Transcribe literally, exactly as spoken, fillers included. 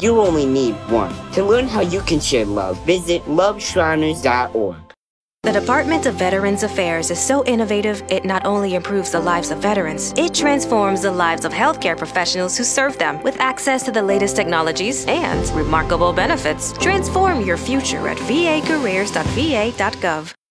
You only need one. To learn how you can share love, visit love shriners dot org. The Department of Veterans Affairs is so innovative, it not only improves the lives of veterans, it transforms the lives of healthcare professionals who serve them with access to the latest technologies and remarkable benefits. Transform your future at v a careers dot v a dot gov.